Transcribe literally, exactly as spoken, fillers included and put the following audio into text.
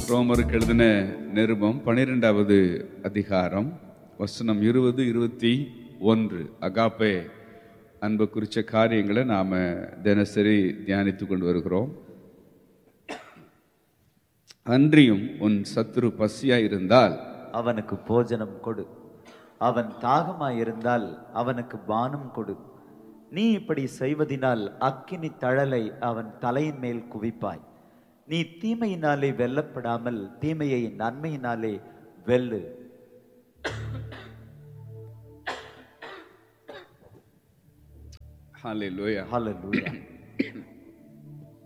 ரோமருக்கு எழுதின நிருபம் பனிரெண்டாவது அதிகாரம் வசனம் இருபது இருபத்தி ஒன்று. அகாப்பே அன்பு குறித்த காரியங்களை நாம தினசரி தியானித்து கொண்டு வருகிறோம். அன்றியும் உன் சத்துரு பசியாய் இருந்தால் அவனுக்கு போஜனம் கொடு, அவன் தாகமாயிருந்தால் அவனுக்கு பானம் கொடு. நீ இப்படி செய்வதினால் அக்கினி தழலை அவன் தலையின் மேல் குவிப்பாய். நீ தீமையினாலே வெல்லப்படாமல் தீமையை நன்மையினாலே வெல்லு. ஹல்லேலூயா. ஹல்லேலூயா.